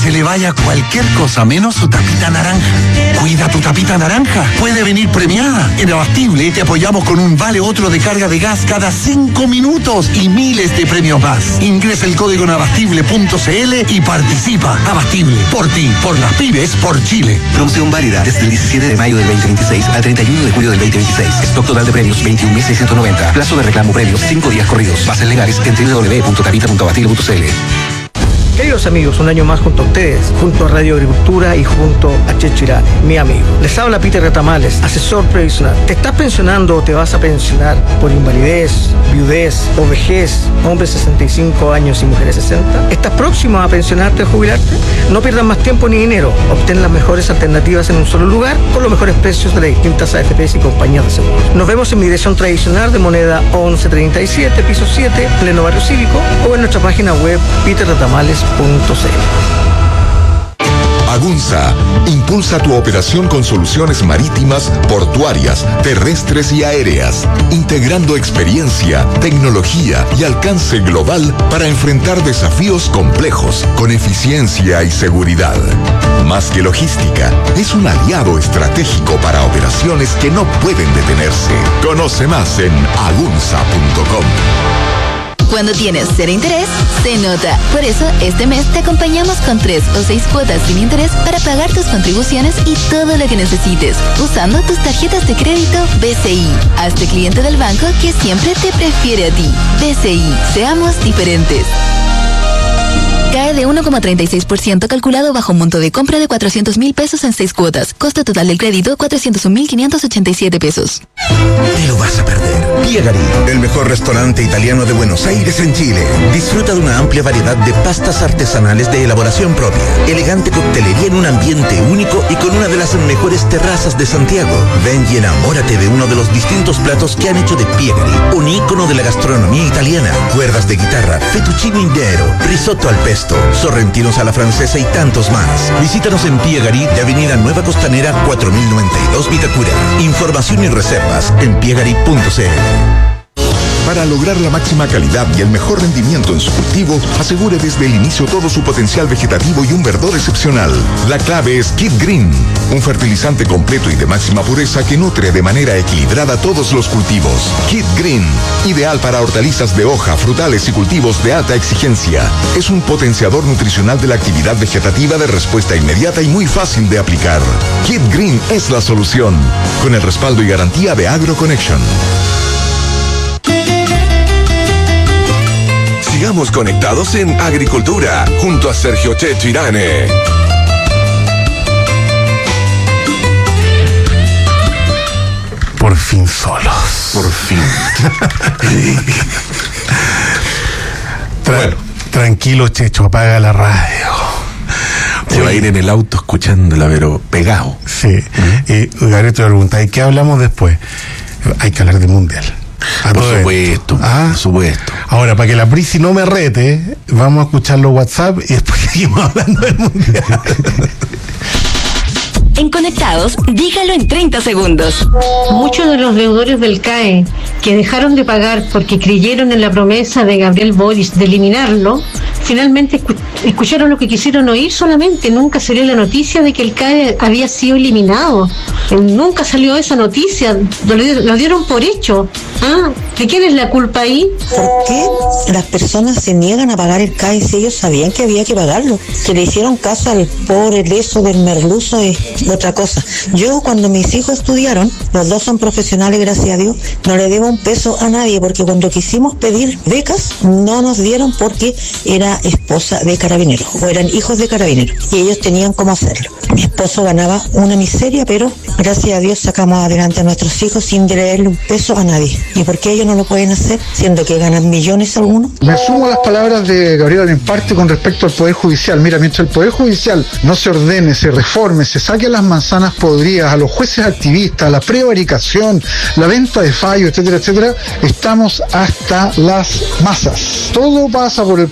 se le vaya cualquier cosa menos su tapita naranja. Cuida tu tapita naranja. Puede venir premiada. En Abastible te apoyamos con un vale otro de carga de gas cada 5 minutos y miles de premios más. Ingresa el código en abastible.cl y participa. Abastible, por ti, por las pymes, por Chile. Promoción válida desde el 17 de mayo del 2026 al 31 de julio del 2026. Stock total de premios 21.690. Plazo de reclamo premios 5 días corridos. Bases legales en www.tapita.abastible.cl. Queridos amigos, un año más junto a ustedes, junto a Radio Agricultura y junto a Chechirá, mi amigo. Les habla Peter Retamales, asesor previsional. ¿Te estás pensionando o te vas a pensionar por invalidez, viudez o vejez, hombres 65 años y mujeres 60? ¿Estás próximo a pensionarte o jubilarte? No pierdas más tiempo ni dinero. Obtén las mejores alternativas en un solo lugar con los mejores precios de las distintas AFPs y compañías de seguros. Nos vemos en mi dirección tradicional de moneda 1137, piso 7, pleno barrio cívico, o en nuestra página web peterretamales.cl. Agunza impulsa tu operación con soluciones marítimas, portuarias, terrestres y aéreas, integrando experiencia, tecnología y alcance global para enfrentar desafíos complejos con eficiencia y seguridad. Más que logística, es un aliado estratégico para operaciones que no pueden detenerse. Conoce más en agunza.com. Cuando tienes cero interés, se nota. Por eso, este mes te acompañamos con 3 o 6 cuotas sin interés para pagar tus contribuciones y todo lo que necesites, usando tus tarjetas de crédito BCI. Hazte cliente del banco que siempre te prefiere a ti. BCI, seamos diferentes. Cae de 1,36% calculado bajo un monto de compra de 400,000 pesos en 6 cuotas. Costo total del crédito, 401,587 pesos. Te lo vas a perder. Piegari, el mejor restaurante italiano de Buenos Aires en Chile. Disfruta de una amplia variedad de pastas artesanales de elaboración propia, elegante coctelería en un ambiente único y con una de las mejores terrazas de Santiago. Ven y enamórate de uno de los distintos platos que han hecho de Piegari un ícono de la gastronomía italiana. Cuerdas de guitarra, fettuccine intero, risotto al pesto, sorrentinos a la francesa y tantos más. Visítanos en Piegari de Avenida Nueva Costanera 4092 Vitacura. Información y reservas en piegari.cl. Para lograr la máxima calidad y el mejor rendimiento en su cultivo, asegure desde el inicio todo su potencial vegetativo y un verdor excepcional. La clave es Kid Green, un fertilizante completo y de máxima pureza que nutre de manera equilibrada todos los cultivos. Kid Green, ideal para hortalizas de hoja, frutales y cultivos de alta exigencia. Es un potenciador nutricional de la actividad vegetativa de respuesta inmediata y muy fácil de aplicar. Kid Green es la solución, con el respaldo y garantía de AgroConnection. Sigamos conectados en Agricultura, junto a Sergio Chechirane. Por fin solos. Por fin. Bueno. Tranquilo, Checho, apaga la radio. Se va a ir en el auto escuchándola, pero pegado. Sí. Y Gabriel te pregunta, ¿y qué hablamos después? Hay que hablar de mundial. Por supuesto, por supuesto. Ahora, para que la Prisi no me rete, vamos a escuchar los WhatsApp y después seguimos hablando del mundial. En Conectados, dígalo en 30 segundos. Muchos de los deudores del CAE que dejaron de pagar porque creyeron en la promesa de Gabriel Boric de eliminarlo, finalmente escucharon lo que quisieron oír solamente. Nunca salió la noticia de que el CAE había sido eliminado. Nunca salió esa noticia. Lo dieron por hecho. ¿De quién es la culpa ahí? ¿Por qué las personas se niegan a pagar el CAE si ellos sabían que había que pagarlo? Que le hicieron caso al pobre leso del merluzo es otra cosa. Yo, cuando mis hijos estudiaron, los dos son profesionales, gracias a Dios, no le debo un peso a nadie, porque cuando quisimos pedir becas no nos dieron porque era esposa de carabineros o eran hijos de carabineros y ellos tenían cómo hacerlo. Mi esposo ganaba una miseria, pero gracias a Dios sacamos adelante a nuestros hijos sin deberle un peso a nadie. ¿Y por qué ellos no lo pueden hacer, siendo que ganan millones algunos? Me sumo a las palabras de Gabriela Lemparte con respecto al Poder Judicial. Mira, mientras el Poder Judicial no se ordene, se reforme, se saque a las manzanas podridas, a los jueces activistas, a la prevaricación, la venta de fallos, etcétera, etcétera, estamos hasta las masas. Todo pasa por el Poder Judicial.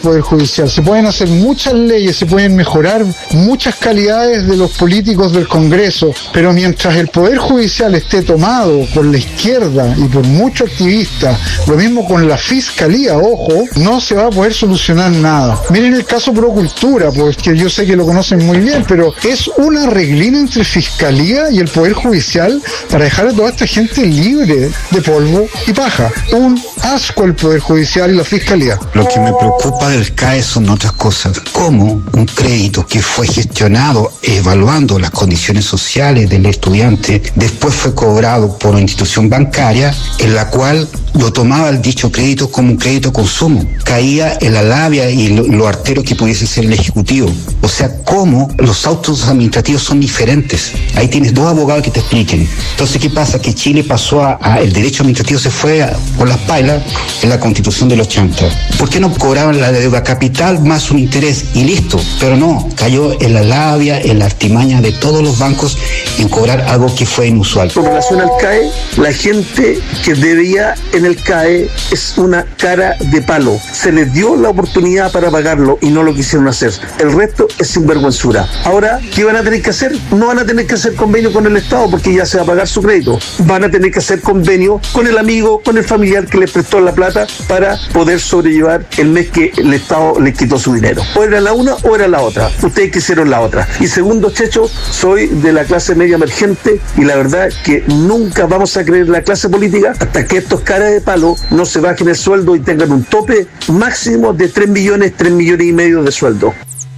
Judicial, se pueden hacer muchas leyes, se pueden mejorar muchas calidades de los políticos del Congreso, pero mientras el Poder Judicial esté tomado por la izquierda y por muchos activistas, lo mismo con la Fiscalía, ojo, no se va a poder solucionar nada. Miren el caso Procultura, pues que yo sé que lo conocen muy bien, pero es una arreglina entre Fiscalía y el Poder Judicial para dejar a toda esta gente libre de polvo y paja. Un asco el Poder Judicial y la Fiscalía. Lo que me preocupa del CAE son otras cosas, como un crédito que fue gestionado evaluando las condiciones sociales del estudiante, después fue cobrado por una institución bancaria en la cual lo tomaba el dicho crédito como un crédito consumo. Caía en la labia y lo artero que pudiese ser el Ejecutivo. O sea, cómo los autos administrativos son diferentes. Ahí tienes dos abogados que te expliquen. Entonces, ¿qué pasa? Que Chile pasó el derecho administrativo se fue por las pailas en la Constitución del 80. ¿Por qué no cobraban la deuda capital más un interés? Y listo. Pero no, cayó en la labia, en la artimaña de todos los bancos en cobrar algo que fue inusual. Con relación al CAE, la gente que debía en el CAE es una cara de palo. Se les dio la oportunidad para pagarlo y no lo quisieron hacer. El resto es sinvergüenzura. Ahora, ¿qué van a tener que hacer? No van a tener que hacer convenio con el Estado porque ya se va a pagar su crédito. Van a tener que hacer convenio con el amigo, con el familiar que les prestó la plata para poder sobrellevar el mes que el Estado les quitó su dinero. O era la una o era la otra. Ustedes quisieron la otra. Y segundo, Checho, soy de la clase media emergente y la verdad que nunca vamos a creer la clase política hasta que estos caras de palo no se bajen el sueldo y tengan un tope máximo de 3 millones y medio de sueldo.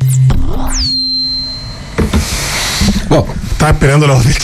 Wow. Estaba esperando los del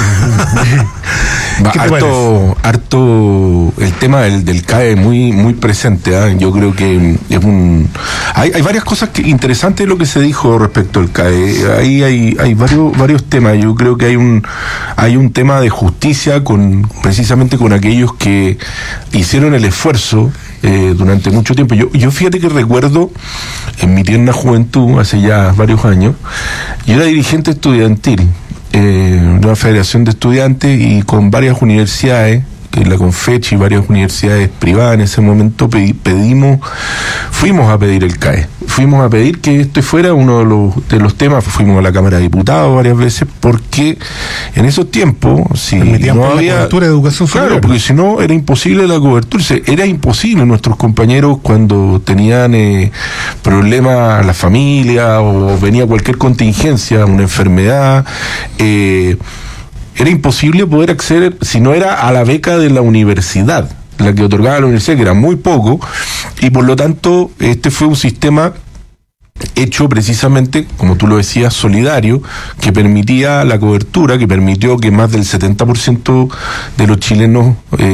harto el tema del CAE muy presente, ¿eh? Yo creo que es hay varias cosas interesantes de lo que se dijo respecto al CAE. Ahí hay varios temas. Yo creo que hay un tema de justicia precisamente con aquellos que hicieron el esfuerzo durante mucho tiempo. Yo fíjate que recuerdo en mi tierna juventud, hace ya varios años, yo era dirigente estudiantil de una federación de estudiantes y con varias universidades, que la Confechi y varias universidades privadas en ese momento fuimos a pedir el CAE. Fuimos a pedir que esto fuera uno de los temas. Fuimos a la Cámara de Diputados varias veces porque en esos tiempos, si no había cobertura de educación superior, claro, porque si no era imposible la cobertura. Era imposible. Nuestros compañeros, cuando tenían problemas la familia o venía cualquier contingencia, una enfermedad, era imposible poder acceder, si no era a la beca de la universidad, la que otorgaba la universidad, que era muy poco, y por lo tanto este fue un sistema hecho precisamente, como tú lo decías, solidario, que permitía la cobertura, que permitió que más del 70% de los chilenos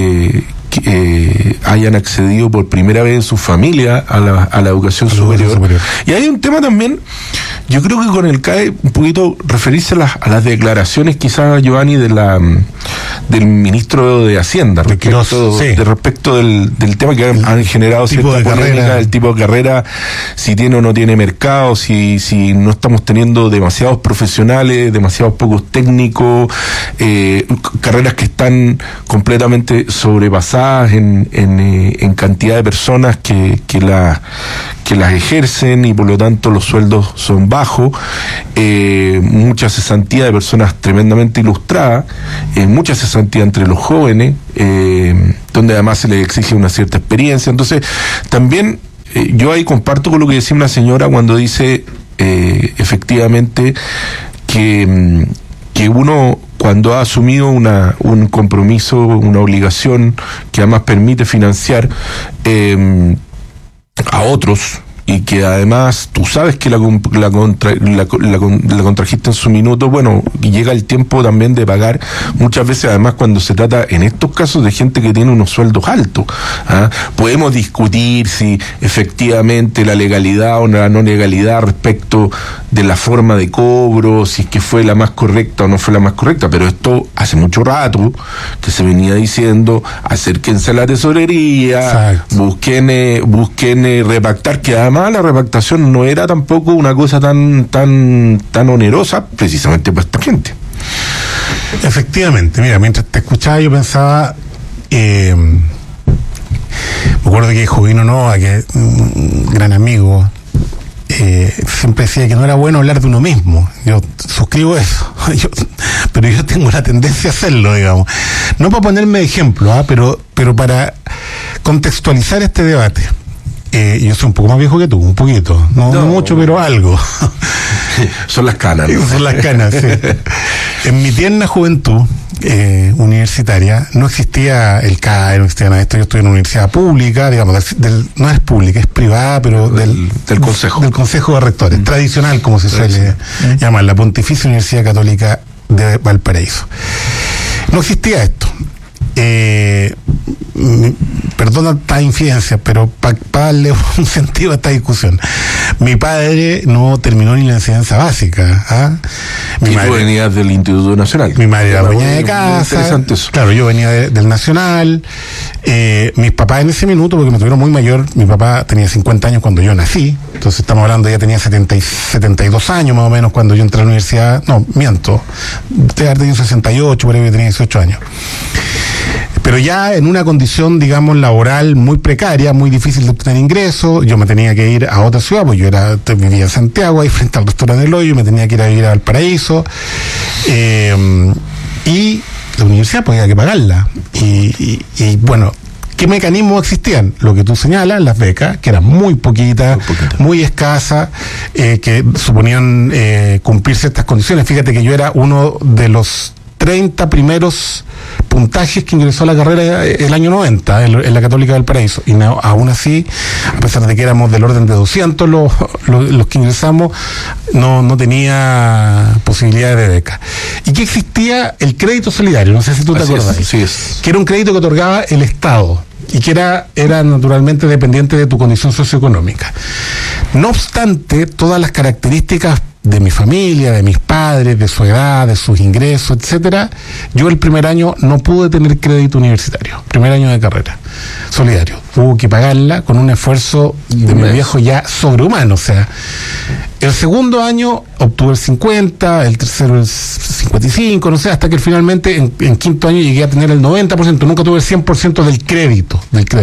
hayan accedido por primera vez en su familia a la educación superior. Y hay un tema también, yo creo que con el CAE, un poquito referirse a las declaraciones quizás, Giovanni, del ministro de Hacienda, respecto del tema que han generado cierta polémica, el tipo de carrera, si tiene o no tiene mercado, si no estamos teniendo demasiados profesionales, demasiados pocos técnicos, carreras que están completamente sobrepasadas en cantidad de personas que las ejercen y por lo tanto los sueldos son bajos, mucha cesantía de personas tremendamente ilustradas, mucha cesantía entre los jóvenes, donde además se les exige una cierta experiencia. Entonces también yo ahí comparto con lo que decía una señora cuando dice efectivamente que uno, cuando ha asumido un compromiso, una obligación que además permite financiar a otros, y que además tú sabes que la contrajiste en su minuto, bueno, y llega el tiempo también de pagar, muchas veces además cuando se trata en estos casos de gente que tiene unos sueldos altos. Podemos discutir si efectivamente la legalidad o la no legalidad respecto de la forma de cobro, si es que fue la más correcta o no fue la más correcta, pero esto hace mucho rato que se venía diciendo: acérquense a la tesorería, busquen repactar, que además la repactación no era tampoco una cosa tan onerosa precisamente para esta gente. Efectivamente, mira, mientras te escuchaba yo pensaba, me acuerdo que Jovino Nova, que es un gran amigo, siempre decía que no era bueno hablar de uno mismo. Yo suscribo eso, pero yo tengo la tendencia a hacerlo, digamos. No para ponerme de ejemplo, pero para contextualizar este debate. Yo soy un poco más viejo que tú, un poquito, no mucho, pero algo. Son las canas, ¿no? Son las canas, sí. En mi tierna juventud universitaria no existía el CAE, no existía nada de esto. Yo estoy en una universidad pública, digamos, no es pública, es privada, pero del Consejo. Del Consejo de Rectores, tradicional, como se suele llamar, la Pontificia Universidad Católica de Valparaíso. No existía esto. Perdona esta infidencia, pero para darle un sentido a esta discusión, mi padre no terminó ni la enseñanza básica. Y tú venías del Instituto Nacional. Mi madre era dueña de casa. Interesante eso. Claro, yo venía del Nacional. Mis papás en ese minuto, porque me tuvieron muy mayor, mi papá tenía 50 años cuando yo nací, entonces estamos hablando, ella tenía 72 años más o menos cuando yo entré a la universidad. No, miento, debe haber tenido 68, por ahí yo tenía 18 años. Pero ya en una condición, digamos, laboral muy precaria, muy difícil de obtener ingresos. Yo me tenía que ir a otra ciudad, pues yo vivía en Santiago, ahí frente al restaurante del Hoyo, me tenía que ir a vivir a Valparaíso. Y la universidad pues había que pagarla. Y bueno, ¿qué mecanismos existían? Lo que tú señalas, las becas, que eran muy poquitas, muy escasas, que suponían cumplir ciertas condiciones. Fíjate que yo era uno de los 30 primeros puntajes que ingresó a la carrera el año 90 en la Católica del Paraíso, y no, aún así, a pesar de que éramos del orden de 200 los que ingresamos, no tenía posibilidades de beca. Y que existía el crédito solidario, no sé si tú te acordás, que era un crédito que otorgaba el Estado y que era naturalmente dependiente de tu condición socioeconómica. No obstante, todas las características de mi familia, de mis padres, de su edad, de sus ingresos, etcétera, yo el primer año no pude tener crédito universitario, primer año de carrera, solidario. Hubo que pagarla con un esfuerzo de mi viejo ya sobrehumano. O sea, el segundo año obtuve el 50, el tercero el 55, no sé, hasta que finalmente en quinto año llegué a tener el 90%, nunca tuve el 100% del crédito.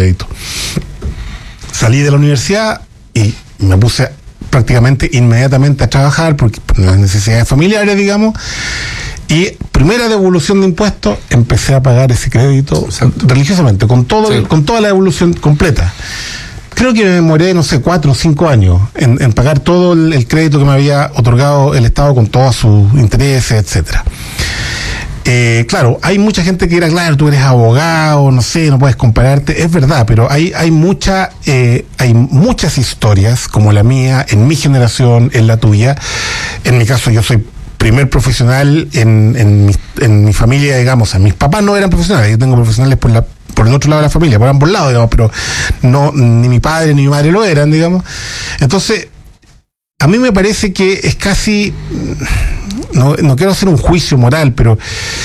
Salí de la universidad y me puse prácticamente inmediatamente a trabajar por las necesidades familiares, digamos, y primera devolución de impuestos empecé a pagar ese crédito religiosamente, con toda la devolución completa. Creo que me demoré, no sé, 4 o 5 años en pagar todo el crédito que me había otorgado el Estado con todos sus intereses, etcétera. Claro, hay mucha gente que dirá, claro, tú eres abogado, no sé, no puedes compararte, es verdad, pero hay muchas historias como la mía, en mi generación, en la tuya. En mi caso, yo soy primer profesional en mi familia, digamos. O sea, mis papás no eran profesionales, yo tengo profesionales por el otro lado de la familia, por ambos lados, digamos, pero no, ni mi padre ni mi madre lo eran, digamos. Entonces, a mí me parece que es casi, no quiero hacer un juicio moral, pero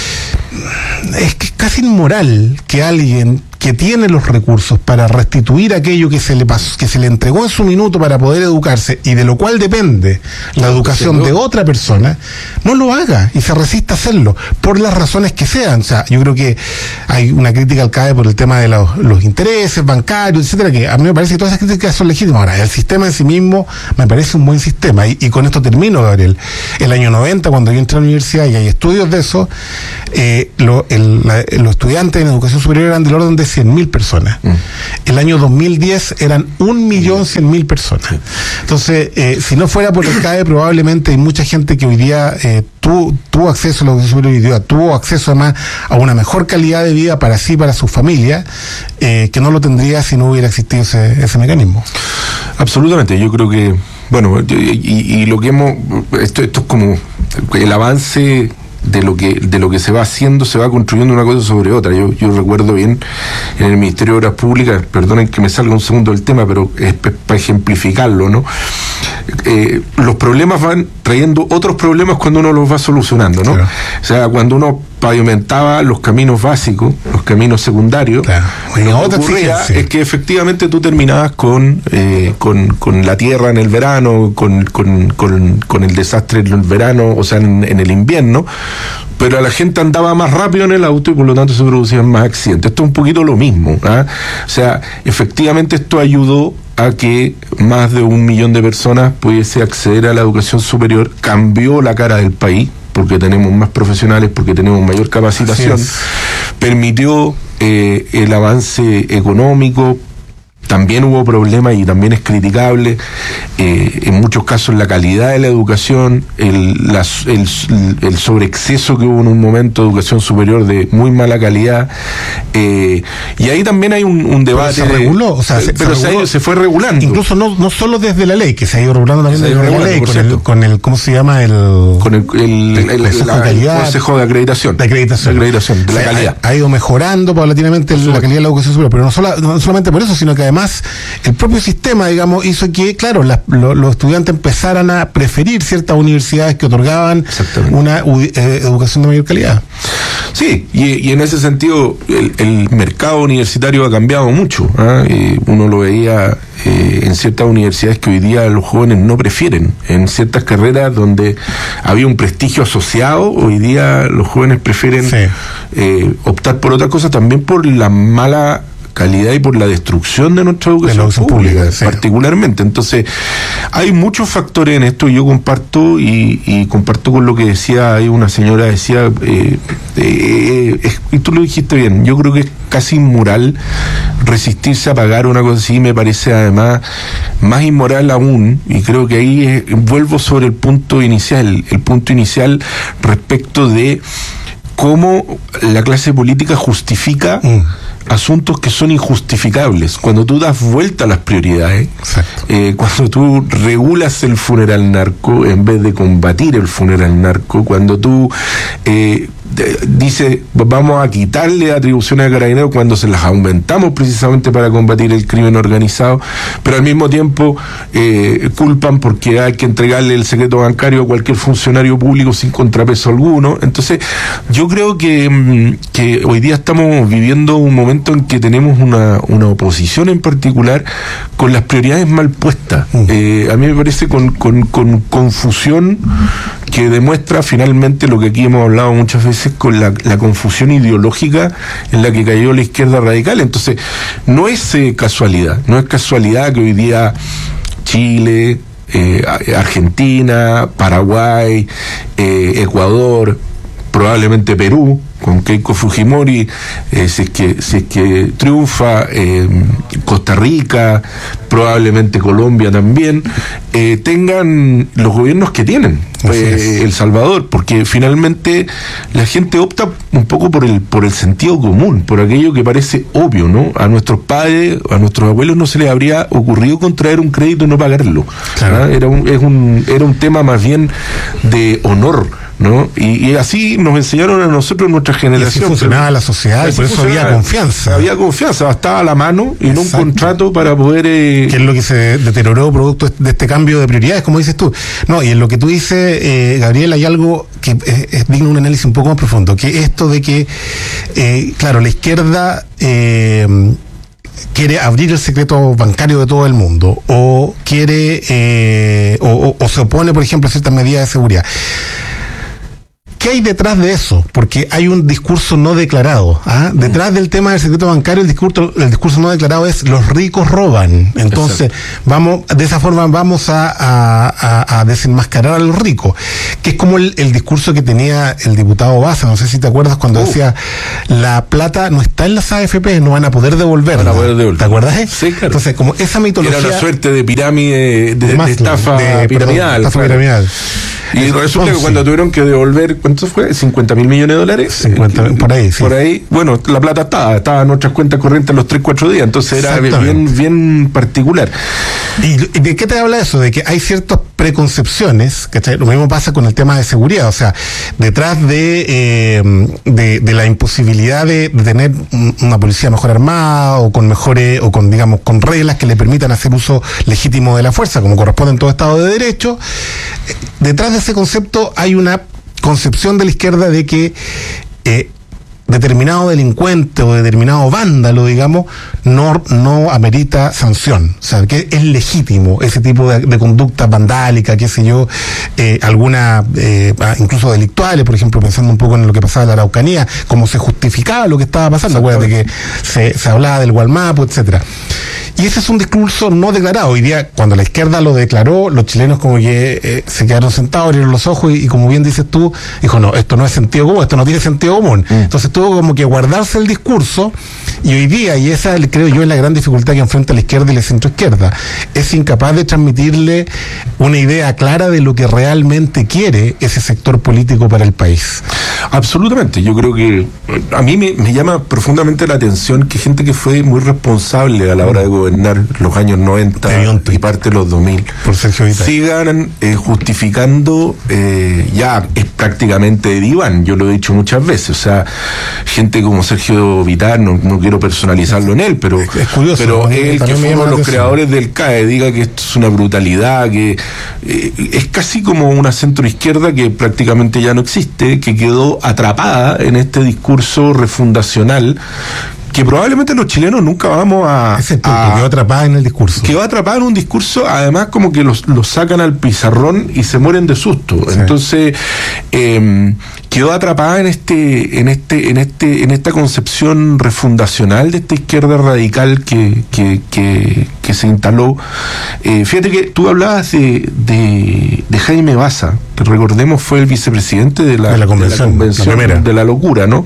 es que es casi inmoral que alguien que tiene los recursos para restituir aquello que se le pasó, que se le entregó en su minuto para poder educarse y de lo cual depende la educación de otra persona, no lo haga y se resista a hacerlo por las razones que sean. O sea, yo creo que hay una crítica al CAE por el tema de los intereses bancarios, etcétera, que a mí me parece que todas esas críticas son legítimas. Ahora, el sistema en sí mismo me parece un buen sistema, y con esto termino, Gabriel. El año 90, cuando yo entré a la universidad, y hay estudios de eso, los estudiantes en educación superior eran del orden de 100.000 personas. El año 2010 eran 1.100.000 personas. Entonces, si no fuera por el CAE, probablemente hay mucha gente que hoy día tuvo acceso a la educación superior, hoy día tuvo acceso además a una mejor calidad de vida para sí, para su familia, que no lo tendría si no hubiera existido ese mecanismo. Absolutamente, yo creo que, bueno, y lo que esto es como el avance de lo que se va haciendo, se va construyendo una cosa sobre otra. Yo recuerdo bien en el Ministerio de Obras Públicas, perdonen que me salga un segundo del tema, pero es para ejemplificarlo, ¿no? Los problemas van trayendo otros problemas cuando uno los va solucionando, ¿no? Claro. O sea, cuando uno pavimentaba los caminos básicos, los caminos secundarios, claro, lo que ocurría es que efectivamente tú terminabas con la tierra en el verano, con el desastre en el verano, o sea, en el invierno, pero la gente andaba más rápido en el auto y por lo tanto se producían más accidentes. Esto es un poquito lo mismo, ¿eh? O sea, efectivamente esto ayudó a que más de 1 millón de personas pudiese acceder a la educación superior, cambió la cara del país, porque tenemos más profesionales, porque tenemos mayor capacitación, permitió el avance económico. También hubo problemas y también es criticable en muchos casos la calidad de la educación, el sobreexceso que hubo en un momento de educación superior de muy mala calidad, y ahí también hay un debate. Pero se reguló, o sea, se fue regulando. Incluso no solo desde la ley, que se ha ido regulando también desde la ley, con el ¿cómo se llama? El Consejo de Acreditación. De la calidad. Ha ido mejorando paulatinamente la calidad de la educación superior, pero no solamente por eso, sino que además el propio sistema, digamos, hizo que, claro, los estudiantes empezaran a preferir ciertas universidades que otorgaban una educación de mayor calidad. Sí, y en ese sentido el mercado universitario ha cambiado mucho. Uno lo veía en ciertas universidades que hoy día los jóvenes no prefieren. En ciertas carreras donde había un prestigio asociado, hoy día los jóvenes prefieren optar por otra cosa, también por la mala calidad y por la destrucción de nuestra educación pública, particularmente. Entonces, hay muchos factores en esto, y yo comparto y comparto con lo que decía, hay una señora decía, y tú lo dijiste bien, yo creo que es casi inmoral resistirse a pagar una cosa así. Me parece además más inmoral aún, y creo que ahí vuelvo sobre el punto inicial respecto de cómo la clase política justifica asuntos que son injustificables. Cuando tú das vuelta a las prioridades, cuando tú regulas el funeral narco en vez de combatir el funeral narco, cuando tú dice vamos a quitarle atribuciones a Carabineros cuando se las aumentamos precisamente para combatir el crimen organizado, pero al mismo tiempo culpan porque hay que entregarle el secreto bancario a cualquier funcionario público sin contrapeso alguno. Entonces yo creo que hoy día estamos viviendo un momento en que tenemos una oposición en particular con las prioridades mal puestas. A mí me parece con confusión que demuestra finalmente lo que aquí hemos hablado muchas veces, con la confusión ideológica en la que cayó la izquierda radical. Entonces, no es casualidad que hoy día Chile, Argentina, Paraguay, Ecuador, probablemente Perú, con Keiko Fujimori, si es que triunfa, Costa Rica, probablemente Colombia también, tengan los gobiernos que tienen, El Salvador, porque finalmente la gente opta un poco por el sentido común, por aquello que parece obvio, ¿no? A nuestros padres, a nuestros abuelos no se les habría ocurrido contraer un crédito y no pagarlo. Claro. Era un tema más bien de honor, ¿no? Y así nos enseñaron a nosotros, nuestra generación. Y así funcionaba la sociedad, y por eso había confianza. Había confianza, bastaba a la mano y no un contrato para poder... Que es lo que se deterioró producto de este cambio de prioridades, como dices tú. No, y en lo que tú dices, Gabriel, hay algo que es digno de un análisis un poco más profundo, que esto de que, claro, la izquierda... quiere abrir el secreto bancario de todo el mundo, o quiere o se opone, por ejemplo, a ciertas medidas de seguridad. ¿Qué hay detrás de eso? Porque hay un discurso no declarado. Detrás del tema del secreto bancario, el discurso no declarado es los ricos roban. Entonces, de esa forma vamos a desenmascarar a los ricos. Que es como el discurso que tenía el diputado Baza, no sé si te acuerdas, cuando decía, la plata no está en las AFP, no van a poder devolverla. ¿Te acuerdas? Sí, claro. Entonces, como esa mitología... Era una suerte de piramide, de estafa piramidal. Estafa piramidal. Y resulta que cuando tuvieron que devolver, ¿cuánto fue? $50.000 millones. 50, por ahí, sí. Por ahí, bueno, la plata estaba en nuestras cuentas corrientes los 3-4 días, entonces era bien particular. ¿Y de qué te habla eso? De que hay ciertas preconcepciones, ¿cachai? Lo mismo pasa con el tema de seguridad, o sea, detrás de la imposibilidad de tener una policía mejor armada, o con mejores, o con, digamos, con reglas que le permitan hacer uso legítimo de la fuerza, como corresponde en todo Estado de Derecho, detrás de ese concepto hay una concepción de la izquierda de que determinado delincuente o determinado vándalo, digamos, no amerita sanción. O sea, que es legítimo ese tipo de conducta vandálica, qué sé yo, alguna, incluso delictuales, por ejemplo, pensando un poco en lo que pasaba en la Araucanía, cómo se justificaba lo que estaba pasando. Acuérdate que se hablaba del Gualmapu, etcétera. Y ese es un discurso no declarado. Hoy día, cuando la izquierda lo declaró, los chilenos como que se quedaron sentados, abrieron los ojos y como bien dices tú, dijo, no, esto no es sentido común, esto no tiene sentido común. Entonces tuvo como que guardarse el discurso, y hoy día, y esa creo yo es la gran dificultad que enfrenta la izquierda y la centroizquierda, es incapaz de transmitirle una idea clara de lo que realmente quiere ese sector político para el país. Absolutamente. Yo creo que a mí me llama profundamente la atención que gente que fue muy responsable a la hora de gobernar los años 90 y parte de los 2000 sigan justificando, ya es prácticamente de diván, yo lo he dicho muchas veces, o sea, gente como Sergio Vitar, no quiero personalizarlo en él, pero es curioso, pero él, que fue uno de los creadores del CAE, diga que esto es una brutalidad, que es casi como una centroizquierda que prácticamente ya no existe, que quedó atrapada en este discurso refundacional que probablemente los chilenos nunca vamos a... Ese punto, quedó atrapada en el discurso. Quedó atrapada en un discurso, además como que los sacan al pizarrón y se mueren de susto. Sí. Entonces, quedó atrapada en esta concepción refundacional de esta izquierda radical que se instaló. Fíjate que tú hablabas de Jaime Baza, que recordemos fue el vicepresidente de la convención de la locura, ¿no?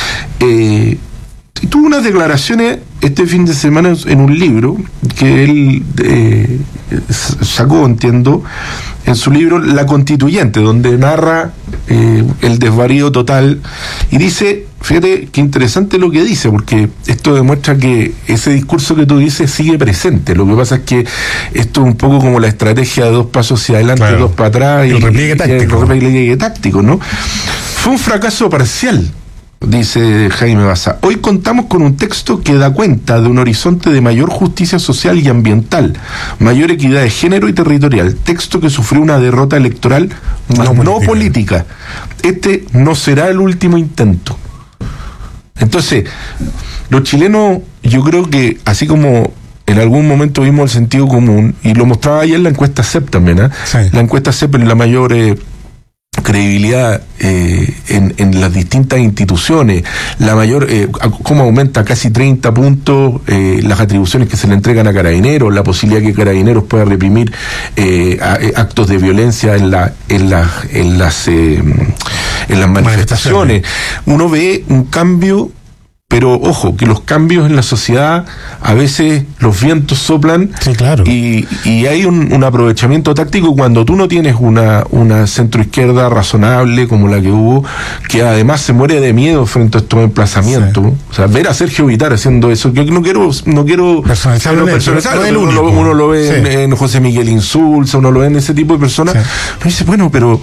Tuvo unas declaraciones este fin de semana en un libro que él sacó, entiendo, en su libro La Constituyente, donde narra el desvarío total y dice, fíjate qué interesante lo que dice, porque esto demuestra que ese discurso que tú dices sigue presente. Lo que pasa es que esto es un poco como la estrategia de 2 pasos hacia adelante, 2 para atrás, y el repliegue táctico, ¿no? Fue un fracaso parcial, dice Jaime Baza. Hoy contamos con un texto que da cuenta de un horizonte de mayor justicia social y ambiental, mayor equidad de género y territorial, texto que sufrió una derrota electoral no política. Este no será el último intento. Entonces, los chilenos, yo creo que así como en algún momento vimos el sentido común, y lo mostraba ayer la encuesta CEP también, sí. La encuesta CEP es la mayor credibilidad en las distintas instituciones, la mayor, cómo aumenta casi 30 puntos las atribuciones que se le entregan a Carabineros, la posibilidad que Carabineros pueda reprimir actos de violencia en las manifestaciones. Uno ve un cambio. Pero ojo, que los cambios en la sociedad, a veces los vientos soplan, sí, claro. y hay un aprovechamiento táctico cuando tú no tienes una centroizquierda razonable como la que hubo, que además se muere de miedo frente a estos emplazamientos. Sí. O sea, ver a Sergio Vitar haciendo eso, yo no quiero personalizarlo, uno lo ve sí. en José Miguel Insulza, uno lo ve en ese tipo de personas, sí. Pero dice, bueno, pero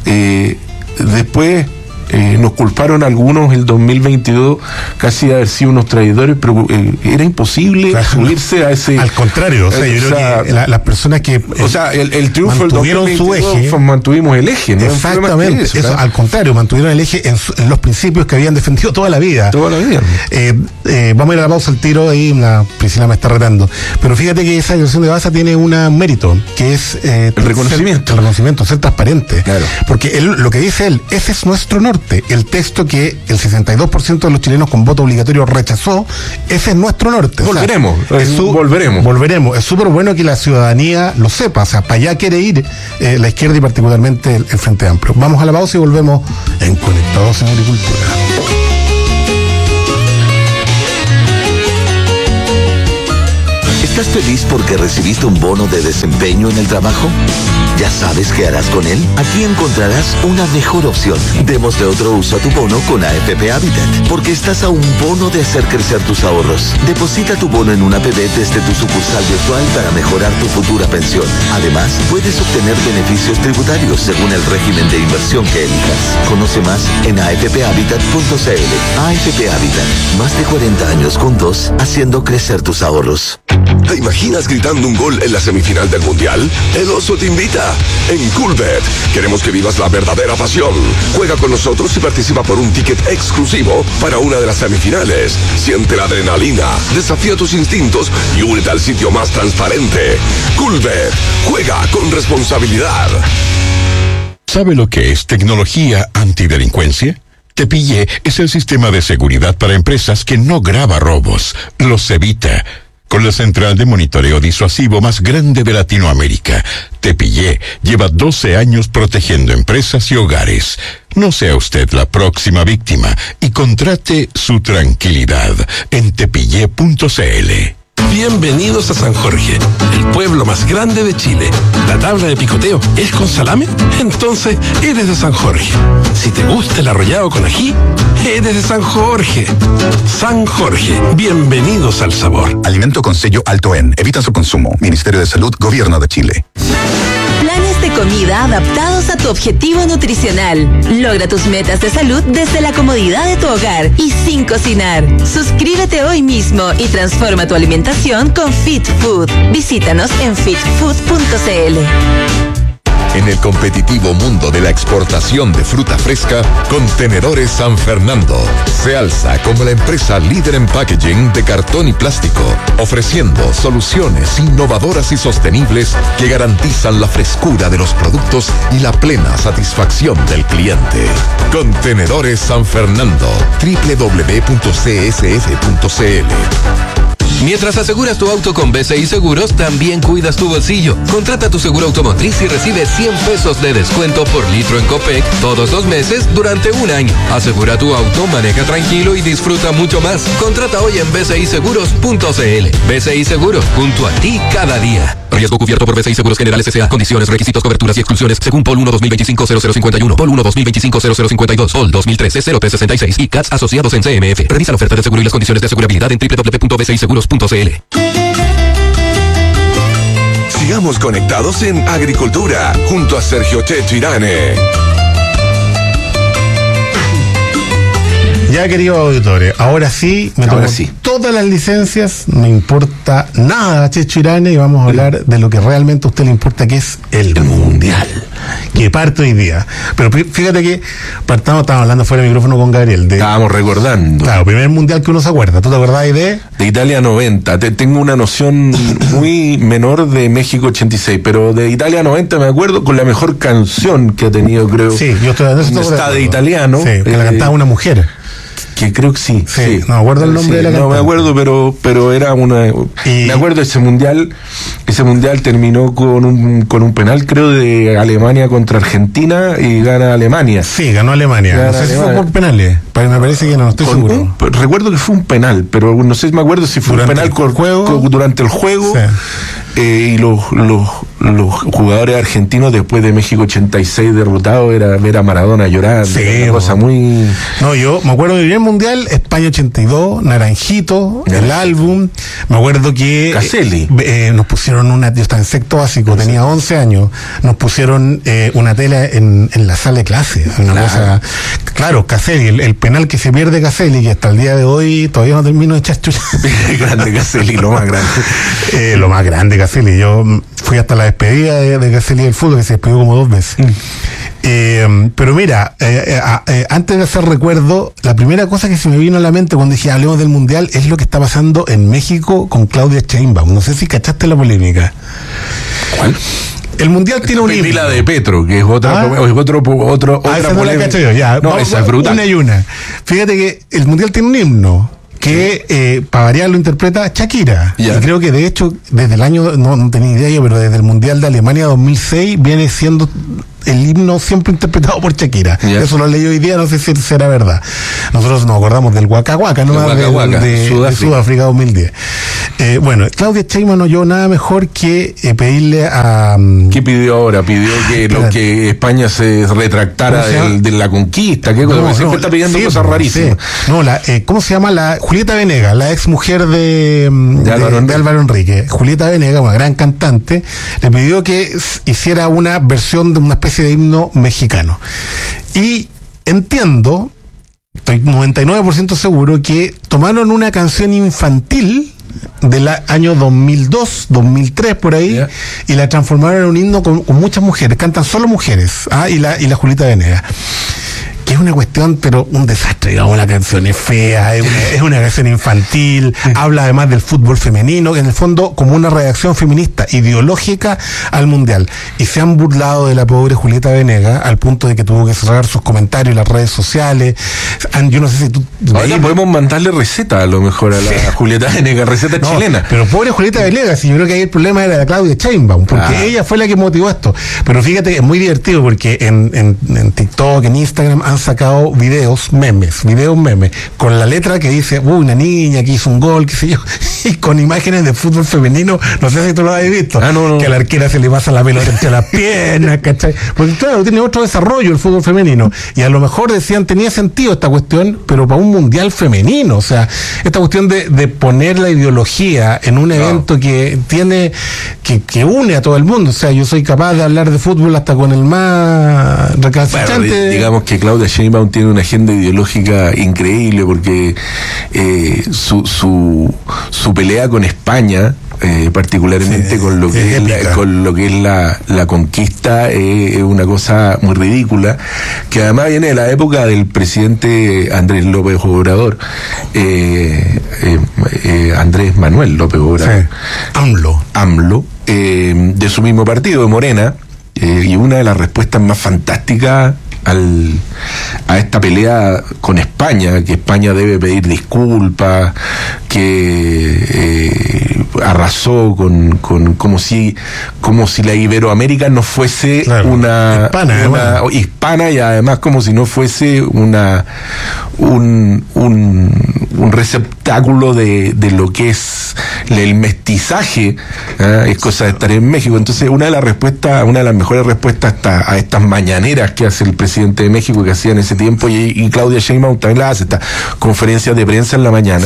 después nos culparon algunos el 2022 casi de haber sido unos traidores, pero era imposible subirse a ese... Al contrario, o sea, yo creo que las personas que... o sea, el triunfo del 2022 su eje, mantuvimos el eje, ¿no? Exactamente, eso, al contrario, mantuvieron el eje en los principios que habían defendido toda la vida. Toda la vida. Vamos a ir a la pausa al tiro, ahí la Priscila me está retando. Pero fíjate que esa declaración de Baza tiene un mérito, que es... el reconocimiento. Ser transparente. Claro. Porque lo que dice él, ese es nuestro norte. El texto que el 62% de los chilenos con voto obligatorio rechazó, ese es nuestro norte. Volveremos. Es súper bueno que la ciudadanía lo sepa. O sea, para allá quiere ir la izquierda y particularmente el Frente Amplio. Vamos a la pausa y volvemos en Conectados en Agricultura. ¿Estás feliz porque recibiste un bono de desempeño en el trabajo? ¿Ya sabes qué harás con él? Aquí encontrarás una mejor opción. Démosle otro uso a tu bono con AFP Habitat, porque estás a un bono de hacer crecer tus ahorros. Deposita tu bono en una APB desde tu sucursal virtual para mejorar tu futura pensión. Además, puedes obtener beneficios tributarios según el régimen de inversión que elijas. Conoce más en afphabitat.cl. AFP Habitat, más de 40 años juntos, haciendo crecer tus ahorros. ¿Te imaginas gritando un gol en la semifinal del Mundial? El Oso te invita. En Coolbet queremos que vivas la verdadera pasión. Juega con nosotros y participa por un ticket exclusivo para una de las semifinales. Siente la adrenalina, desafía tus instintos y únete al sitio más transparente. Coolbet, juega con responsabilidad. ¿Sabe lo que es tecnología antidelincuencia? Tepille es el sistema de seguridad para empresas que no graba robos, los evita. Con la central de monitoreo disuasivo más grande de Latinoamérica, Tepillé lleva 12 años protegiendo empresas y hogares. No sea usted la próxima víctima y contrate su tranquilidad en tepillé.cl. Bienvenidos a San Jorge, el pueblo más grande de Chile. ¿La tabla de picoteo es con salame? Entonces eres de San Jorge. Si te gusta el arrollado con ají, eres de San Jorge. San Jorge, bienvenidos al sabor. Alimento con sello Alto En. Evita su consumo. Ministerio de Salud, Gobierno de Chile. Planes de comida adaptados a tu objetivo nutricional. Logra tus metas de salud desde la comodidad de tu hogar y sin cocinar. Suscríbete hoy mismo y transforma tu alimentación con Fit Food. Visítanos en fitfood.cl. En el competitivo mundo de la exportación de fruta fresca, Contenedores San Fernando se alza como la empresa líder en packaging de cartón y plástico, ofreciendo soluciones innovadoras y sostenibles que garantizan la frescura de los productos y la plena satisfacción del cliente. Contenedores San Fernando, www.csf.cl. Mientras aseguras tu auto con BCI Seguros, también cuidas tu bolsillo. Contrata tu seguro automotriz y recibe 100 pesos de descuento por litro en Copec todos los meses durante un año. Asegura tu auto, maneja tranquilo y disfruta mucho más. Contrata hoy en bciseguros.cl. BCI Seguros, junto a ti cada día. Riesgo cubierto por BCI Seguros Generales S.A. Condiciones, requisitos, coberturas y exclusiones según POL 1 2025-0051, POL 1 2025-0052, POL 2013-0366 y CATS asociados en CMF. Revisa la oferta de seguro y las condiciones de asegurabilidad en www.bciseguros.cl. Sigamos conectados en Agricultura junto a Sergio Chechirane. Ya, queridos auditores, ahora sí me tomo todas las licencias, no me importa nada, Checho Irane, y vamos a hablar de lo que realmente a usted le importa, que es el Mundial, que parte hoy día. Pero fíjate que estábamos hablando fuera del micrófono con Gabriel. Estábamos recordando. Claro, primer Mundial que uno se acuerda. ¿Tú te acordás de Italia 90? Tengo una noción muy menor de México 86, pero de Italia 90 me acuerdo con la mejor canción que ha tenido, creo. Sí, yo estoy hablando está de italiano. Sí, que la cantaba una mujer. Que creo que sí. No me acuerdo el nombre de la cantante. No me acuerdo, pero era una... Me acuerdo de ese mundial. Ese mundial terminó con un penal, creo, de Alemania contra Argentina y gana Alemania. Sí, ganó Alemania. No sé si fue por penales. Me parece que no estoy seguro. Recuerdo que fue un penal, pero no sé si me acuerdo si fue durante un penal durante el juego. Sí. Y los jugadores argentinos, después de México 86 derrotado, era ver a Maradona llorar. Sí, una cosa muy... No, yo me acuerdo del primer mundial, España 82, Naranjito, el álbum. Me acuerdo que Caselli nos pusieron yo estaba en sexto básico, tenía 11 años, nos pusieron una tela en la sala de clase. Cosa, claro, Caselli, el penal que se pierde Caselli, que hasta el día de hoy todavía no termino de echar chucha. Grande Caselli, lo más grande. Lo más grande Caselli. Yo fui hasta la despedida de Caselli del fútbol, que se despidió como 2 veces. Pero mira, antes de hacer recuerdo, la primera cosa que se me vino a la mente cuando dije hablemos del Mundial es lo que está pasando en México con Claudia Sheinbaum. No sé si cachaste la polémica. ¿Cuál? El Mundial tiene un himno. La de Petro, que es otra otra esa no la cacho yo, ya. No, esa es brutal. Una y una. Fíjate que el Mundial tiene un himno que para variar lo interpreta Shakira. Y creo que de hecho desde el año, no tenía idea yo, pero desde el Mundial de Alemania 2006 viene siendo el himno siempre interpretado por Shakira. Eso lo leí hoy día, no sé si será verdad. Nosotros nos acordamos del Waka Waka, ¿no? De Sudáfrica 2010. Bueno, Claudia Sheinbaum no oyó nada mejor que pedirle a... ¿Qué pidió ahora? Pidió que España se retractara de la conquista. ¿Qué cosa? Siempre está pidiendo cosas rarísimas. Sí. No, ¿cómo se llama? Julieta Venegas, la ex mujer de Álvaro Enrique. Julieta Venegas, una gran cantante, le pidió que hiciera una versión de una especie de himno mexicano. Y entiendo, estoy 99% seguro, que tomaron una canción infantil del año 2002, 2003 por ahí, y la transformaron en un himno con muchas mujeres, cantan solo mujeres, y la Julieta Venegas. que es una cuestión, pero un desastre, digamos, la canción es fea, es una canción infantil, habla además del fútbol femenino, en el fondo como una reacción feminista, ideológica al Mundial. Y se han burlado de la pobre Julieta Venegas, al punto de que tuvo que cerrar sus comentarios en las redes sociales. Yo no sé si tú... Ahora podemos mandarle receta a lo mejor a la Julieta Venegas, receta chilena. Pero pobre Julieta Venegas, y yo creo que ahí el problema era de Claudia Sheinbaum, porque ella fue la que motivó esto. Pero fíjate, es muy divertido porque en TikTok, en Instagram han sacado videos memes, con la letra que dice, una niña que hizo un gol, qué sé yo, y con imágenes de fútbol femenino, no sé si tú lo has visto, que a la arquera se le pasa la pelota entre las piernas, ¿cachai? Porque claro, tiene otro desarrollo el fútbol femenino, y a lo mejor decían, tenía sentido esta cuestión, pero para un mundial femenino, o sea, esta cuestión de poner la ideología en un evento que tiene, que une a todo el mundo, o sea, yo soy capaz de hablar de fútbol hasta con el más recalcitrante. Bueno, digamos que Claudia Sheinbaum tiene una agenda ideológica increíble, porque su pelea con España, particularmente con lo que es la conquista, es una cosa muy ridícula, que además viene de la época del presidente Andrés López Obrador, Andrés Manuel López Obrador, AMLO, de su mismo partido, de Morena, y una de las respuestas más fantásticas a esta pelea con España, que España debe pedir disculpas, que arrasó con como si la Iberoamérica no fuese una hispana, y además como si no fuese un receptáculo de lo que es el mestizaje, es cosa de estar en México. Entonces una de las mejores respuestas a estas mañaneras que hace el presidente de México, que hacía en ese tiempo, y Claudia Sheinbaum también la hace, estas conferencias de prensa en la mañana,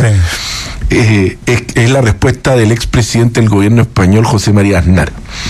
es la respuesta del expresidente del gobierno español, José María Aznar,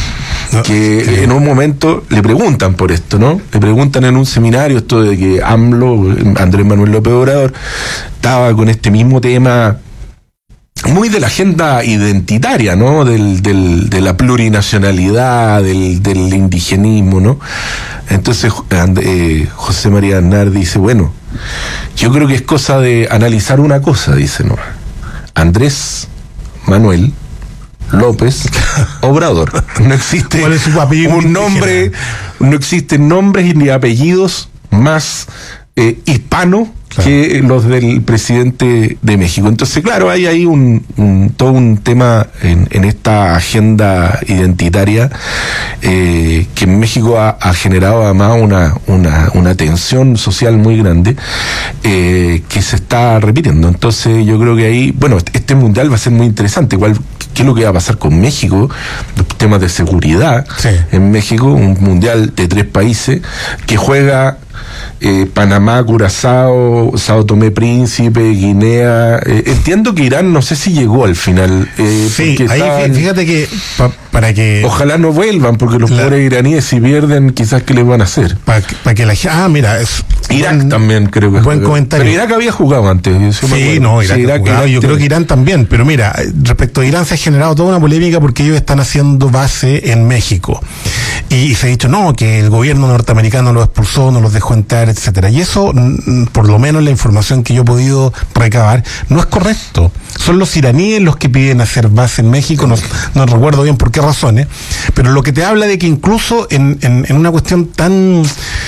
que en un momento le preguntan por esto, ¿no? Le preguntan en un seminario esto de que AMLO, Andrés Manuel López Obrador, estaba con este mismo tema muy de la agenda identitaria, ¿no? De la plurinacionalidad, del indigenismo, ¿no? Entonces José María Aznar dice, bueno, yo creo que es cosa de analizar una cosa, dice, ¿no? Andrés Manuel López Obrador. No existe un nombre, no existen nombres ni apellidos más hispanos que los del presidente de México. Entonces, claro, hay ahí todo un tema en esta agenda identitaria que en México ha generado además una tensión social muy grande que se está repitiendo. Entonces, yo creo que ahí, bueno, este mundial va a ser muy interesante. Igual, ¿qué es lo que va a pasar con México? Los temas de seguridad en México, un mundial de 3 países que juega Panamá, Curazao, Sao Tomé Príncipe, Guinea. Entiendo que Irán, no sé si llegó al final. Sí, ahí fíjate que para que... Ojalá no vuelvan, porque los pobres iraníes, si pierden, quizás ¿qué les van a hacer? Para que la... mira, es... Irak también creo que buen comentario. Pero Irak había jugado antes. Sí, no, Irak yo creo que Irán también. Pero mira, respecto a Irán se ha generado toda una polémica porque ellos están haciendo base en México. Y se ha dicho, no, que el gobierno norteamericano los expulsó, no los dejó entrar, etcétera. Y eso, por lo menos la información que yo he podido recabar, no es correcto. Son los iraníes los que piden hacer base en México, no recuerdo bien por qué razones, pero lo que te habla de que incluso en una cuestión tan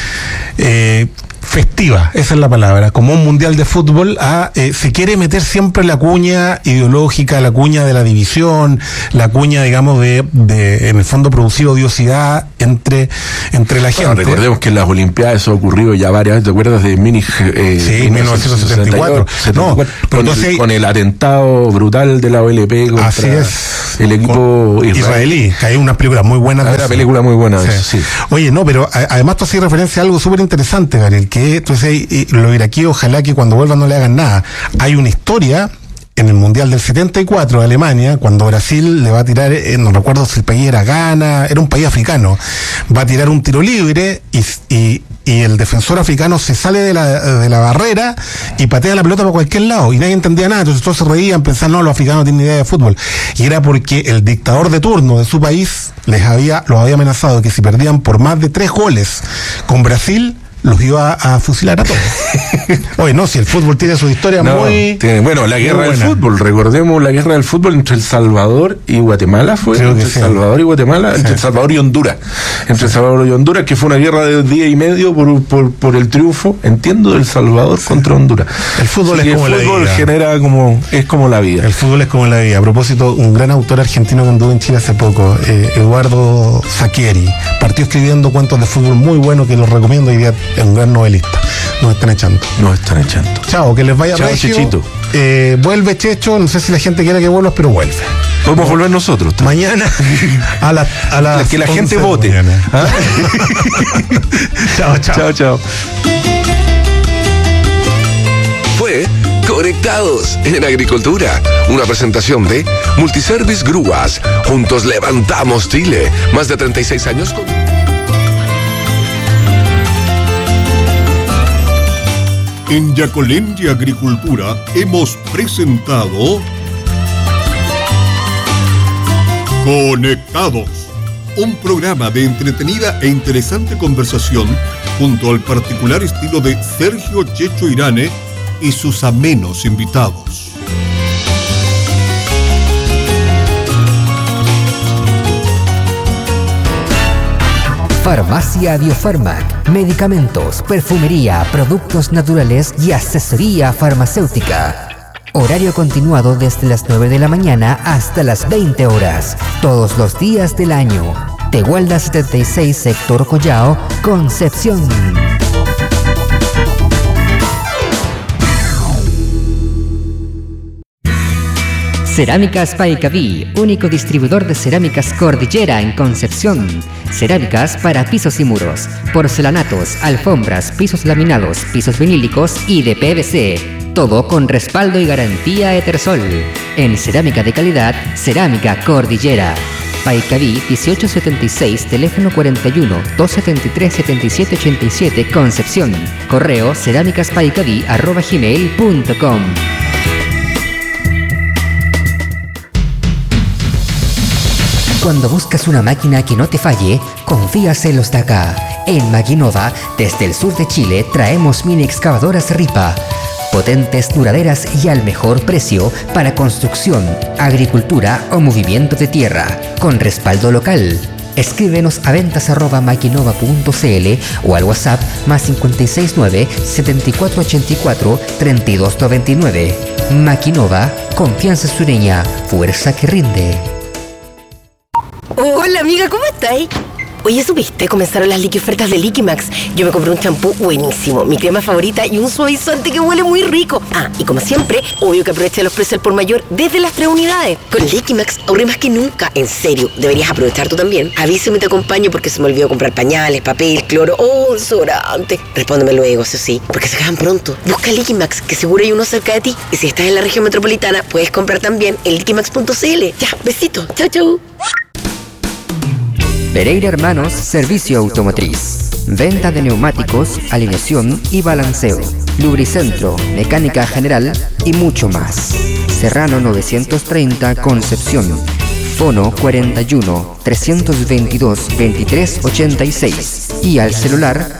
festiva, esa es la palabra, como un mundial de fútbol, se quiere meter siempre la cuña ideológica, la cuña de la división, la cuña, digamos, de en el fondo producir odiosidad entre la gente. Recordemos que en las Olimpiadas eso ha ocurrido ya varias veces. ¿Te acuerdas de Múnich? Sí, 1974. Con el atentado brutal de la OLP contra el equipo israelí, que hay una película muy buena. Una película muy buena de eso, sí. Oye, no, pero además tú hacías referencia a algo súper interesante, Gabriel, que entonces los iraquíes, ojalá que cuando vuelvan no le hagan nada. Hay una historia en el Mundial del 74 de Alemania, cuando Brasil le va a tirar, no recuerdo si el país era Ghana, era un país africano, va a tirar un tiro libre y el defensor africano se sale de la barrera y patea la pelota para cualquier lado y nadie entendía nada. Entonces todos se reían, pensaban, no, los africanos no tienen idea de fútbol. Y era porque el dictador de turno de su país los había amenazado de que si perdían por más de 3 goles con Brasil, los iba a fusilar a todos. Oye, no, si el fútbol tiene su historia bueno, la guerra del fútbol, recordemos la guerra del fútbol entre El Salvador y Guatemala, entre El Salvador y Guatemala, entre El Salvador y Honduras, que fue una guerra de 10 y medio por el triunfo, entiendo, del Salvador contra Honduras. El fútbol es como la vida. El fútbol genera es como la vida. El fútbol es como la vida. A propósito, un gran autor argentino que anduvo en Chile hace poco, Eduardo Sacchieri, partió escribiendo cuentos de fútbol muy buenos que los recomiendo, y es un gran novelista. Nos están echando. Chao, que les vaya regio. Chechito. Vuelve Checho, no sé si la gente quiere que vuelvas, pero vuelve. Podemos volver nosotros. Mañana a las que la gente vote. ¿Ah? Chao. Fue Conectados en Agricultura, una presentación de Multiservice Grúas. Juntos levantamos Chile. Más de 36 años con... En Yacolendia Agricultura hemos presentado Conectados, un programa de entretenida e interesante conversación junto al particular estilo de Sergio Checho Irane y sus amenos invitados. Farmacia Biofarmac, medicamentos, perfumería, productos naturales y asesoría farmacéutica. Horario continuado desde las 9 de la mañana hasta las 20 horas, todos los días del año. Tehuelda 76, sector Collao, Concepción. Cerámicas Paicaví, único distribuidor de cerámicas Cordillera en Concepción. Cerámicas para pisos y muros, porcelanatos, alfombras, pisos laminados, pisos vinílicos y de PVC. Todo con respaldo y garantía Etersol. En cerámica de calidad, Cerámica Cordillera. Paicaví 1876, teléfono 41-273-7787, Concepción. Correo cerámicaspaicaví@gmail.com. Cuando buscas una máquina que no te falle, confías en los de acá. En Maquinova, desde el sur de Chile, traemos mini excavadoras Ripa. Potentes, duraderas y al mejor precio para construcción, agricultura o movimiento de tierra, con respaldo local. Escríbenos a ventas@maquinova.cl o al WhatsApp +569 7484 3299. Maquinova, confianza sureña, fuerza que rinde. Hola amiga, ¿cómo estáis? Oye, ¿supiste? Comenzaron las liquiofertas de Liquimax. Yo me compré un champú buenísimo, mi crema favorita y un suavizante que huele muy rico. Ah, y como siempre, obvio que aproveché los precios al por mayor desde las 3 unidades. Con Liquimax ahorré más que nunca. En serio, deberías aprovechar tú también. Avísame y te acompaño porque se me olvidó comprar pañales, papel, cloro o desodorante. Respóndeme luego, eso sí, porque se acaban pronto. Busca Liquimax, que seguro hay uno cerca de ti. Y si estás en la región metropolitana, puedes comprar también en liquimax.cl. Ya, besito. Chau, chau. Pereira Hermanos, servicio automotriz. Venta de neumáticos, alineación y balanceo. Lubricentro, mecánica general y mucho más. Serrano 930, Concepción. Fono 41 322 2386 y al celular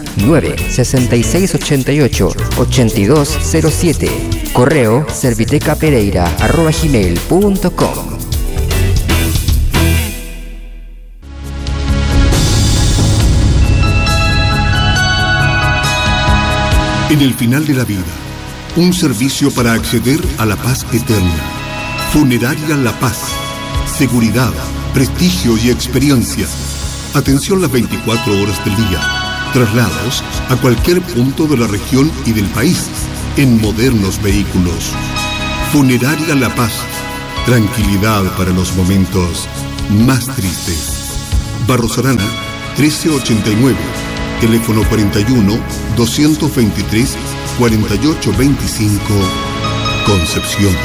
96688 8207. Correo servitecapereira@gmail.com. En el final de la vida, un servicio para acceder a la paz eterna. Funeraria La Paz. Seguridad, prestigio y experiencia. Atención las 24 horas del día. Traslados a cualquier punto de la región y del país en modernos vehículos. Funeraria La Paz. Tranquilidad para los momentos más tristes. Barros Arana, 1389. Teléfono 41-223-4825, Concepción.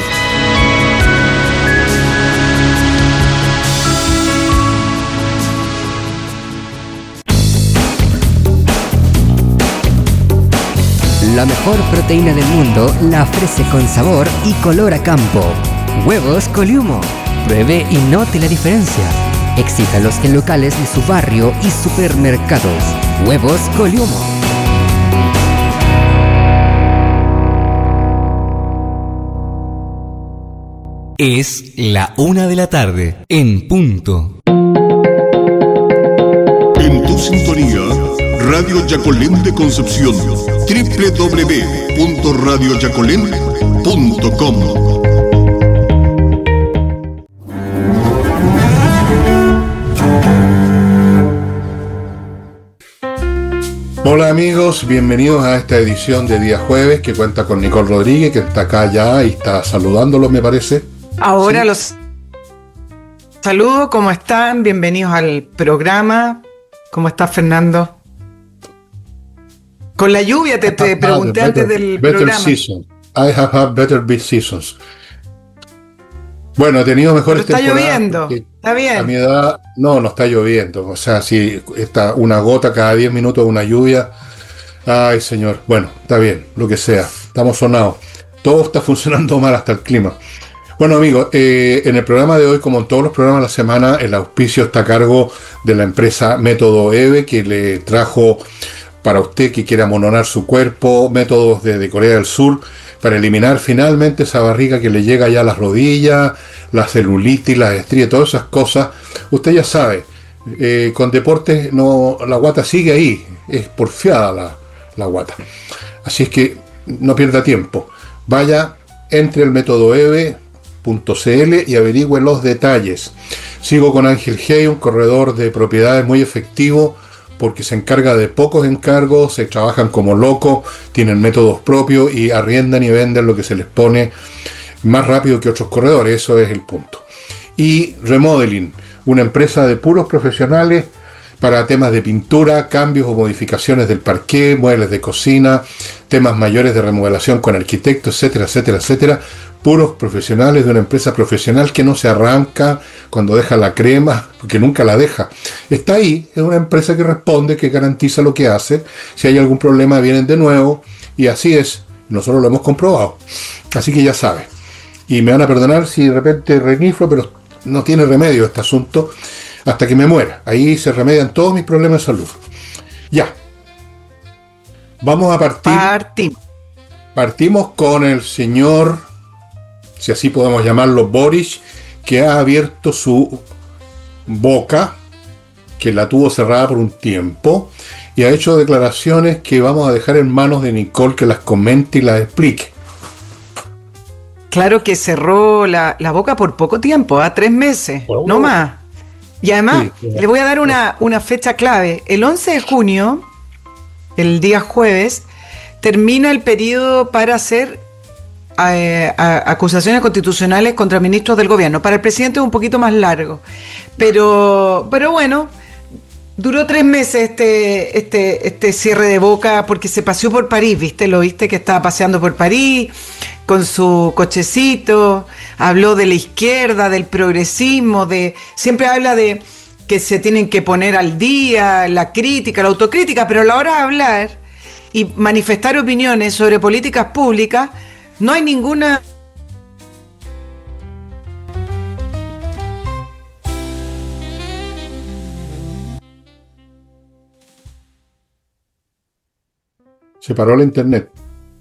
La mejor proteína del mundo la ofrece con sabor y color a campo. Huevos Coliumo. Pruebe y note la diferencia. Exíjalos en locales de su barrio y supermercados. Huevos Coliumo. Es la 1:00 en punto. En tu sintonía, Radio Yacolén de Concepción, www.radioyacolén.com. Hola amigos, bienvenidos a esta edición de día jueves que cuenta con Nicole Rodríguez, que está acá ya y está saludándolos, me parece. Ahora ¿sí? Los saludo, ¿cómo están? Bienvenidos al programa. ¿Cómo estás, Fernando? Con la lluvia te pregunté antes del programa. Season. I have had better seasons. Bueno, he tenido mejores temporadas. Está lloviendo, está bien. A mi edad, no está lloviendo. O sea, si está una gota cada 10 minutos de una lluvia. Ay, señor. Bueno, está bien, lo que sea. Estamos sonados. Todo está funcionando mal, hasta el clima. Bueno, amigos, en el programa de hoy, como en todos los programas de la semana, el auspicio está a cargo de la empresa Método EVE, que le trajo para usted que quiera amononar su cuerpo, métodos de Corea del Sur, para eliminar finalmente esa barriga que le llega ya a las rodillas, la celulitis, las estrías, todas esas cosas. Usted ya sabe, con deportes no, la guata sigue ahí, es porfiada la guata. Así es que no pierda tiempo. Vaya, entre el método EVE.cl y averigüe los detalles. Sigo con Ángel Hey, un corredor de propiedades muy efectivo, porque se encarga de pocos encargos, se trabajan como locos, tienen métodos propios y arriendan y venden lo que se les pone más rápido que otros corredores, eso es el punto. Y Remodeling, una empresa de puros profesionales para temas de pintura, cambios o modificaciones del parqué, muebles de cocina, temas mayores de remodelación con arquitectos, etcétera, etcétera, etcétera. Puros profesionales de una empresa profesional que no se arranca cuando deja la crema, porque nunca la deja. Está ahí, es una empresa que responde, que garantiza lo que hace. Si hay algún problema, vienen de nuevo, y así es. Nosotros lo hemos comprobado. Así que ya sabe. Y me van a perdonar si de repente reniflo, pero no tiene remedio este asunto hasta que me muera. Ahí se remedian todos mis problemas de salud. Ya. Vamos a partir. Partimos con el señor, si así podemos llamarlo, Boris, que ha abierto su boca, que la tuvo cerrada por un tiempo, y ha hecho declaraciones que vamos a dejar en manos de Nicole, que las comente y las explique. Claro que cerró la boca por poco tiempo, 3 meses, no más. Y además, sí, le voy a dar una fecha clave. El 11 de junio, el día jueves, termina el periodo para hacer acusaciones constitucionales contra ministros del gobierno. Para el presidente es un poquito más largo, pero bueno, duró 3 meses este cierre de boca, porque se paseó por París, lo viste que estaba paseando por París con su cochecito, habló de la izquierda, del progresismo, siempre habla de que se tienen que poner al día, la crítica, la autocrítica, pero a la hora de hablar y manifestar opiniones sobre políticas públicas, no hay ninguna. Se paró la internet.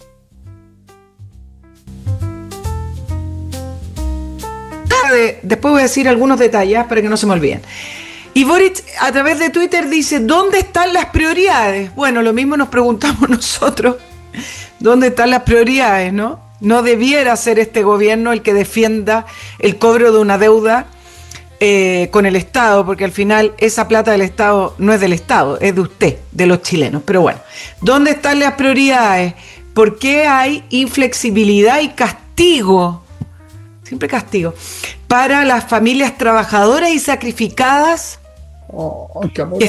Después voy a decir algunos detalles para que no se me olviden. Y Boric a través de Twitter dice: ¿dónde están las prioridades? Bueno, lo mismo nos preguntamos nosotros. ¿Dónde están las prioridades, no? No debiera ser este gobierno el que defienda el cobro de una deuda con el Estado, porque al final esa plata del Estado no es del Estado, es de usted, de los chilenos. Pero bueno, ¿dónde están las prioridades? ¿Por qué hay inflexibilidad y castigo? Siempre castigo para las familias trabajadoras y sacrificadas